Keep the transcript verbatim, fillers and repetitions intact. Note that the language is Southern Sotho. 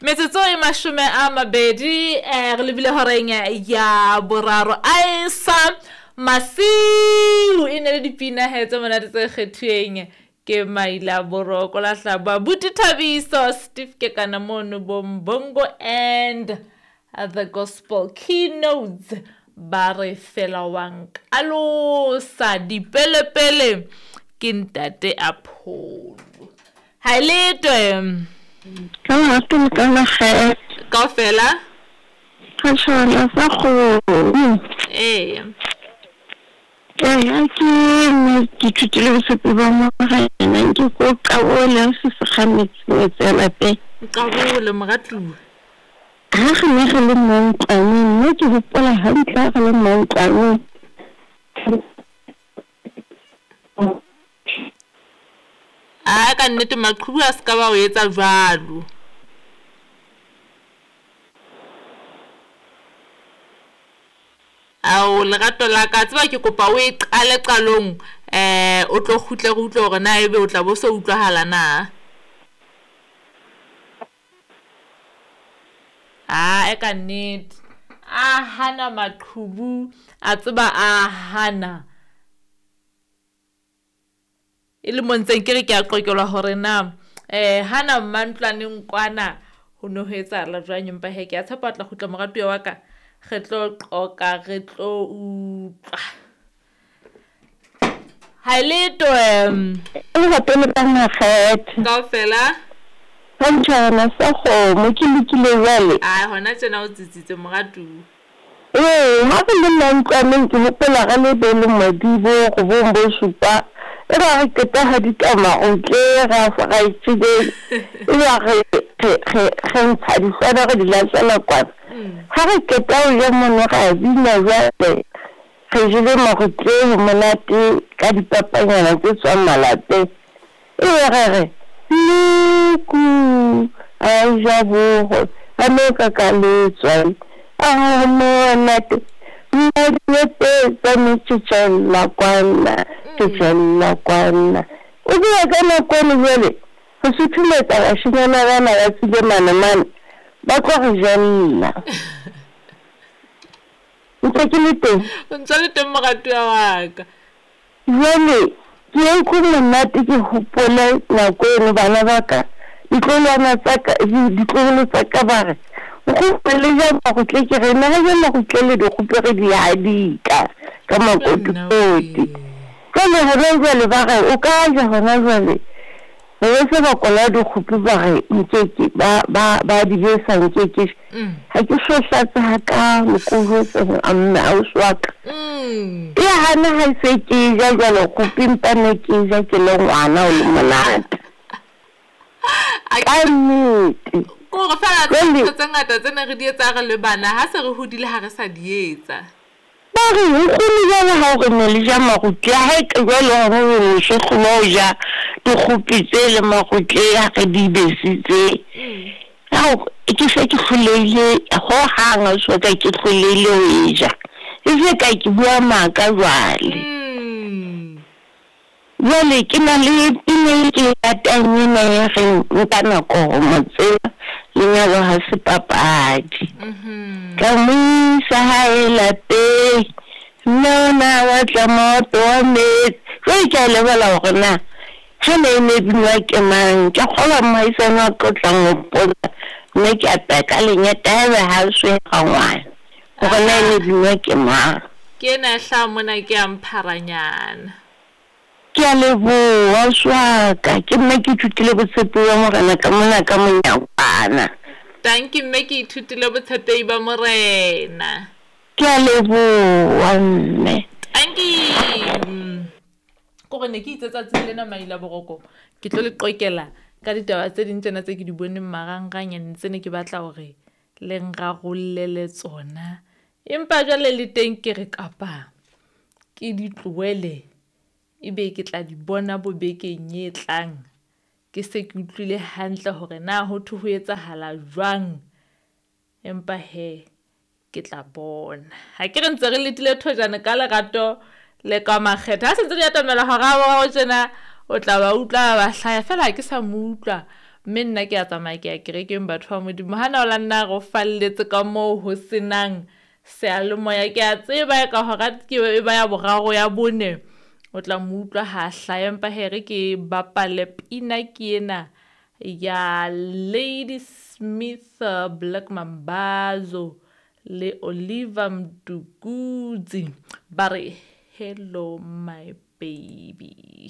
Metsotso e mashome a mabedi eh re lebile horeng ya boraro a isa masiu ine le dipina he tse monate tse kgethueng ke Maila Boroko la Hlaba Buti Thabiso Steve ke kana mono Bombongo and uh, the gospel keynotes bare fela wang alo sa dipele pele ke ntate Apollo ha letwe ka hatu kana khe ka fela ka shona sa go eh eh ke ne ke thutile se ba mo ga nna ke go ka bona se se khametsi tsela pe ka bole mogatu ha re ne re le mo tsane ne ke hopola hantle re le mo tsane a ka nnete maqhubu a se ka ba o etsa jwalo ao lerato la ka tseba ke kopa o e qale qalong eh o tlo khutle go utlwa gore na ebe o tla bo se utlwahala na a e ka nnete a hana maqhubu a tseba a hana ile montseng ke re ke a qokelwa hore na eh hana mantlaneng kwana ho no hetsa la jwang empa he ke a tshepa tla khutla moratuwa wa ka re tlo qoka re tlo utlwa ha leto em e ga pele ka ngakget ka fela hantjana sa go mo ke lekile jale a hona tsena o tsitsitse moratuwa eh ha ke le mantlaneng ke hopola ga le bele madibo go bombo supa e ra ke ta ha ditama o ke ra fa ga itside e ra ge ge ge ntsha di fela ga di latsela kwa ha re ke ta o ya mona ga bina jale ge jile mo go tle monate ka dipapanyana tse tswa malate e ra re ku a ja bo a me ka ka le tswa a monate Nete tani chichela kwana chichela kwana ubiya kana kwana jale go suthile tsa shinyana bana ya tsile mana mana ba kwa go jalla ntse ke le teng ntse le teng moratuwa wa ka jale ke go monate ke hopola na kweno bana ba ka ditlolwana tsa ka ditlolo tsa ka ba re go pele ja go tle ke re nna ga go tle di go pere di hadika ka makototi ka le ha re le ba ga o ka ja hona jwale re se ba kola di khupi ba re ntse ba ba ba di besa ntse ke ha ke so hlatsa ha ka mo go hotse amma a uswaka mm ya hana ha se ke ja jalo khupi mpane ke ja ke le ngwana o le monate a nnete go go fela tse ngata tse ne re di etsa re le bana ha se re hodile ha re sa di etsa ba re go le jana ha go ne le ja magutla ha ke jalo go le se go mo ja di khupitse le magutla ya ke di besitse ha ke se ke khulele ho hanga so ka ke khulele o ja e se ka ke bua maka jwale jwale ke na le pine ke atanye na ya re ntana ko mo tsela le nyalo ha se papadi ka mo sa haela pe no na wa tla moto me go ke le bala gona ha ne ne bua ke mang ke gola maisana ko tlang go pola ne ke ataka le nya tabe ha se gangwana go ne ne bua ke mang ke na hla mona ke ampharanyana ke a leboa swaka ke nna ke thutile botshepe wa morena ka mona ka monyakwana tanki mme ke ithutile botshepe ba morena ke a leboa mme tanki go ne ke itsetsa tselena Maila Boroko ke tlo le qokela ka ditaba tse ding tsena tse ke di boneng maranggang ya ntse ne ke batla hore le nragolle le tsona empa jwale le teng ke re kapa ke di tloele ibe ke tla di bona bobekeng e tlang ke se ke utlwile hantle hore na ho thu ho etsahala jwang empa he ke tla bona ha ke re ntse re letile thojana ka lerato le ka makgetha ha se ntse di atamela hora wa o tsena o tla ba utlwa ba hlaya fela ke sa mo utlwa mme nna ke a tsamaya ke ya kerekeng batho ba modimo ha na o la nna go falletse ka moo ho senang sealemoya ke a tseba ka hora ke e ba ya boraro ya bone o tla mo utlwa ha hlaya empa he re ke bapale pina ke ena ya Lady Smith, Black Mambazo le Oliver Mtukudzi ba re Hello My Baby.